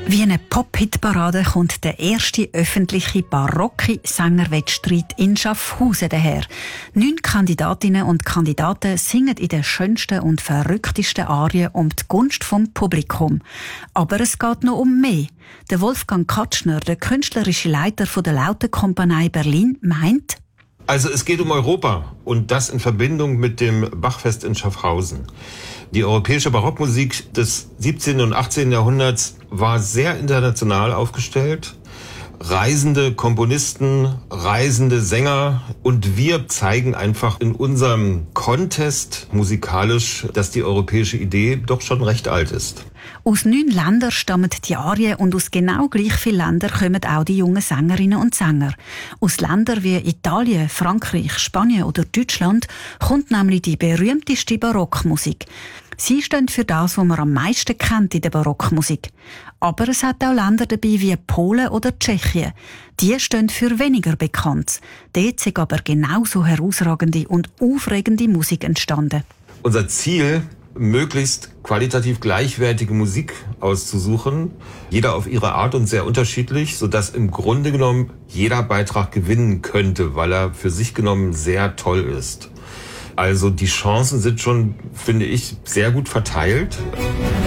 Wie eine Pop-Hit-Parade kommt der erste öffentliche barocke Sängerwettstreit in Schaffhausen daher. 9 Kandidatinnen und Kandidaten singen in den schönsten und verrücktesten Arien um die Gunst vom Publikum. Aber es geht noch um mehr. Der Wolfgang Katschner, der künstlerische Leiter der Lautenkompanie Berlin, meint: Also es geht um Europa und das in Verbindung mit dem Bachfest in Schaffhausen. Die europäische Barockmusik des 17. und 18. Jahrhunderts war sehr international aufgestellt. Reisende Komponisten, reisende Sänger, und wir zeigen einfach in unserem Contest musikalisch, dass die europäische Idee doch schon recht alt ist. Aus 9 Ländern stammen die Arien und aus genau gleich vielen Ländern kommen auch die jungen Sängerinnen und Sänger. Aus Ländern wie Italien, Frankreich, Spanien oder Deutschland kommt nämlich die berühmteste Barockmusik. Sie stehen für das, was man am meisten kennt in der Barockmusik. Aber es hat auch Länder dabei wie Polen oder Tschechien. Die stehen für weniger bekannt. Dort ist aber genauso herausragende und aufregende Musik entstanden. Unser Ziel, möglichst qualitativ gleichwertige Musik auszusuchen, jeder auf ihre Art und sehr unterschiedlich, sodass im Grunde genommen jeder Beitrag gewinnen könnte, weil er für sich genommen sehr toll ist. Also die Chancen sind schon, finde ich, sehr gut verteilt.